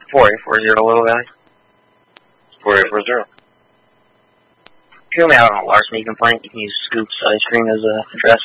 4840, Little Valley. 4840. If you want me out on a larceny complaint, you can use Scoop's Ice Cream as a address.